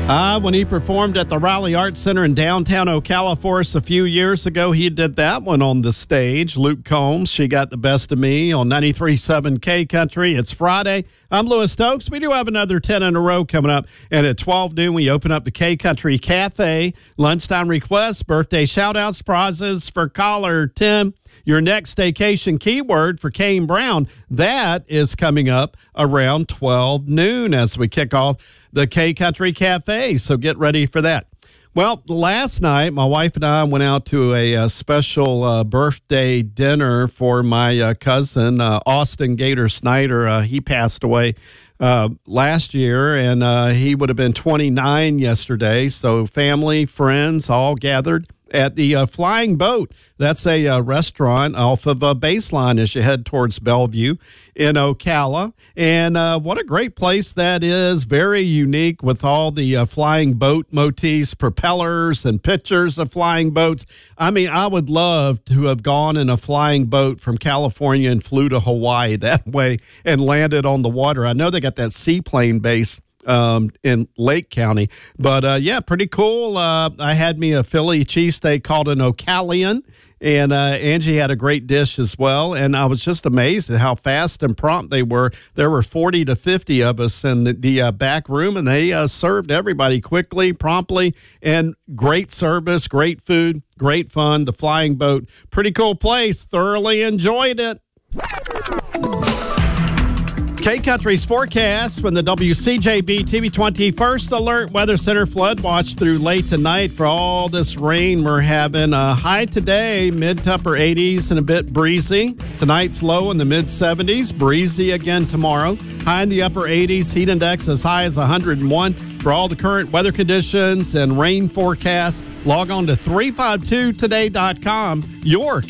When he performed at the Raleigh Arts Center in downtown Ocala for us a few years ago, he did that one on the stage. Luke Combs, She Got the Best of Me on 93.7 K Country. It's Friday. I'm Lewis Stokes. We do have another 10 in a row coming up. And at 12 noon, we open up the K Country Cafe. Lunchtime requests, birthday shout-outs, prizes for caller Tim. Your next staycation keyword for Kane Brown, that is coming up around 12 noon as we kick off the K Country Cafe. So get ready for that. Well, last night, my wife and I went out to a special birthday dinner for my cousin, Austin Gator Snyder. He passed away last year, and he would have been 29 yesterday. So family, friends, all gathered at the Flying Boat. That's a restaurant off of Baseline as you head towards Bellevue in Ocala. And what a great place that is. Very unique with all the flying boat motifs, propellers, and pictures of flying boats. I mean, I would love to have gone in a flying boat from California and flew to Hawaii that way and landed on the water. I know they got that seaplane base in Lake County. But, yeah, pretty cool. I had me a Philly cheesesteak called an Ocalian, and Angie had a great dish as well. And I was just amazed at how fast and prompt they were. There were 40 to 50 of us in the back room, and they served everybody quickly, promptly, and great service, great food, great fun. The Flying Boat, pretty cool place. Thoroughly enjoyed it. K-Country's forecast from the WCJB TV20 First Alert Weather Center flood watch through late tonight for all this rain we're having. High today, mid to upper 80s and a bit breezy. Tonight's low in the mid 70s, breezy again tomorrow. High in the upper 80s, heat index as high as 101. For all the current weather conditions and rain forecasts, log on to 352today.com. Your